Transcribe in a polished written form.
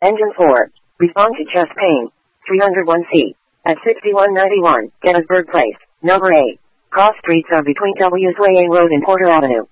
Engine 4. Respond to chest pain. 301C. At 6191, Gettysburg Place, number 8. Cross streets are between W's Way A Road and Porter Avenue.